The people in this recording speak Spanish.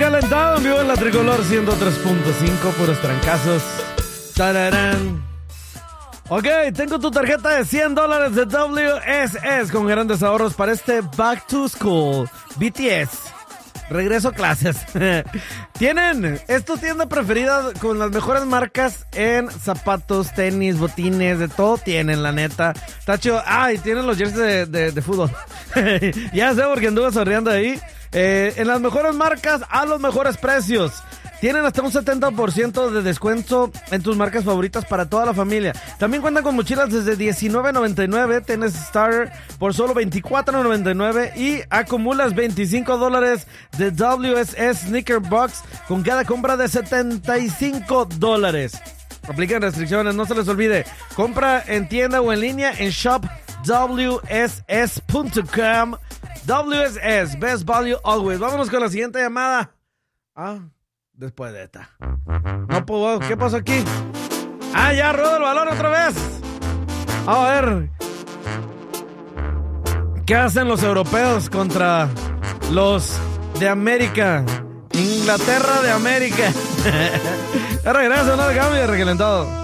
Recalentado en vivo en la Tricolor 103.5, puros trancazos. ¡Tararán! Ok, tengo tu tarjeta de $100 de WSS con grandes ahorros para este Back to School. BTS. Regreso a clases. Es tu tienda preferida con las mejores marcas en zapatos, tenis, botines, de todo tienen, la neta. Está chido. Y tienen los jerseys de fútbol. Ya sé porque anduve sonriendo ahí. En las mejores marcas a los mejores precios. Tienen hasta un 70% de descuento en tus marcas favoritas para toda la familia. También cuentan con mochilas desde $19.99, tenés Starter por solo $24.99 y acumulas $25 de WSS Sneaker Box con cada compra de $75. Aplican restricciones, no se les olvide. Compra en tienda o en línea en shopwss.com. WSS, Best Value Always. Vámonos con la siguiente llamada. Después de esta. No puedo. ¿Qué pasó aquí? Ya rodó el balón otra vez. A ver. ¿Qué hacen los europeos contra los de América? Inglaterra de América. Ya regreso, no de cambio, recalentado.